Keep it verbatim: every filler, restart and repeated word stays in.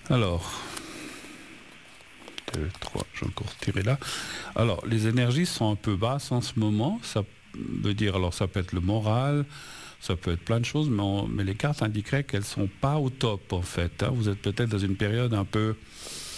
Alors, deux, trois, j'ai encore tiré là. Alors, les énergies sont un peu basses en ce moment. Ça veut dire, alors ça peut être le moral, ça peut être plein de choses, mais, on, mais les cartes indiqueraient qu'elles ne sont pas au top en fait. Hein. Vous êtes peut-être dans une période un peu